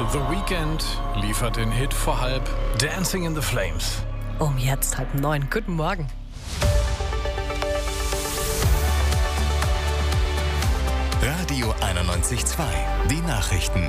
The Weeknd liefert den Hit vor halb, Dancing in the Flames. Jetzt 8:30. Guten Morgen. Radio 91.2, die Nachrichten.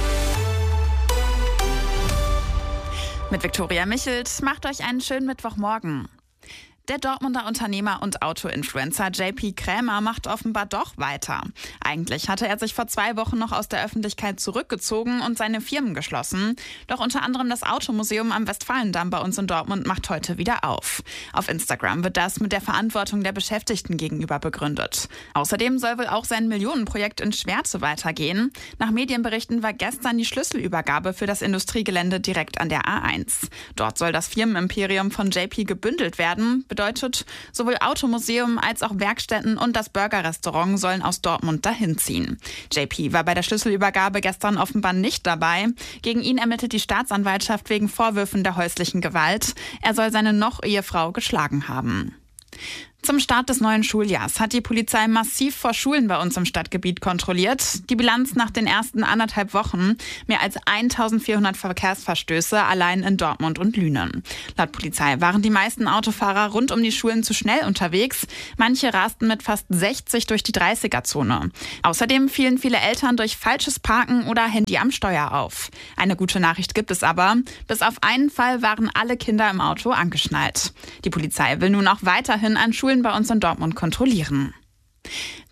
Mit Viktoria Michelt, macht euch einen schönen Mittwochmorgen. Der Dortmunder Unternehmer und Auto-Influencer JP Krämer macht offenbar doch weiter. Eigentlich hatte er sich vor 2 Wochen noch aus der Öffentlichkeit zurückgezogen und seine Firmen geschlossen. Doch unter anderem das Automuseum am Westfalendamm bei uns in Dortmund macht heute wieder auf. Auf Instagram wird das mit der Verantwortung der Beschäftigten gegenüber begründet. Außerdem soll wohl auch sein Millionenprojekt in Schwerte weitergehen. Nach Medienberichten war gestern die Schlüsselübergabe für das Industriegelände direkt an der A1. Dort soll das Firmenimperium von JP gebündelt werden. Bedeutet, sowohl Automuseum als auch Werkstätten und das Burgerrestaurant sollen aus Dortmund dahin ziehen. JP war bei der Schlüsselübergabe gestern offenbar nicht dabei. Gegen ihn ermittelt die Staatsanwaltschaft wegen Vorwürfen der häuslichen Gewalt. Er soll seine Noch-Ehefrau geschlagen haben. Zum Start des neuen Schuljahrs hat die Polizei massiv vor Schulen bei uns im Stadtgebiet kontrolliert. Die Bilanz nach den ersten 1,5 Wochen: mehr als 1400 Verkehrsverstöße allein in Dortmund und Lünen. Laut Polizei waren die meisten Autofahrer rund um die Schulen zu schnell unterwegs. Manche rasten mit fast 60 durch die 30er-Zone. Außerdem fielen viele Eltern durch falsches Parken oder Handy am Steuer auf. Eine gute Nachricht gibt es aber: bis auf einen Fall waren alle Kinder im Auto angeschnallt. Die Polizei will nun auch weiterhin an Schulen bei uns in Dortmund kontrollieren.